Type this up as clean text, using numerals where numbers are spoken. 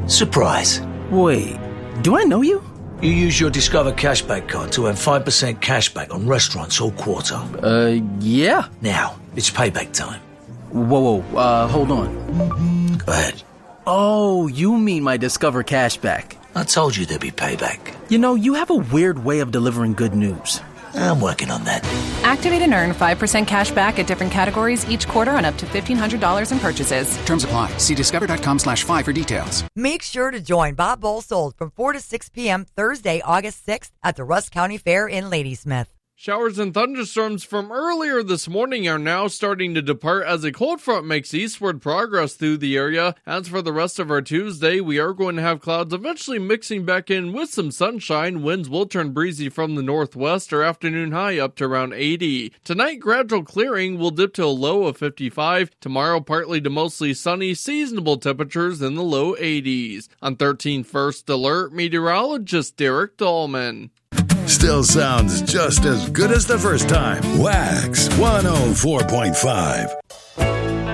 Surprise. Wait, do I know you? You use your Discover Cashback card to earn 5% cashback on restaurants all quarter. Yeah. Now, it's payback time. Whoa, hold on. Go ahead. Oh, you mean my Discover Cashback. I told you there'd be payback. You know, you have a weird way of delivering good news. I'm working on that. Activate and earn 5% cash back at different categories each quarter on up to $1,500 in purchases. Terms apply. See discover.com/5 for details. Make sure to join Bob Bolsold from 4 to 6 p.m. Thursday, August 6th at the Rusk County Fair in Ladysmith. Showers and thunderstorms from earlier this morning are now starting to depart as a cold front makes eastward progress through the area. As for the rest of our Tuesday, we are going to have clouds eventually mixing back in with some sunshine. Winds will turn breezy from the northwest, our afternoon high up to around 80. Tonight, gradual clearing will dip to a low of 55. Tomorrow, partly to mostly sunny, seasonable temperatures in the low 80s. On 13 First Alert, meteorologist Derek Dahlman. Still sounds just as good as the first time. Wax 104.5.